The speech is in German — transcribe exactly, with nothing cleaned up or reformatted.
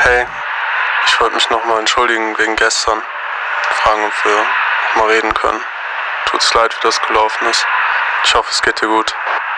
Hey, ich wollte mich nochmal entschuldigen wegen gestern. Fragen, ob wir nochmal reden können. Tut's leid, wie das gelaufen ist. Ich hoffe, es geht dir gut.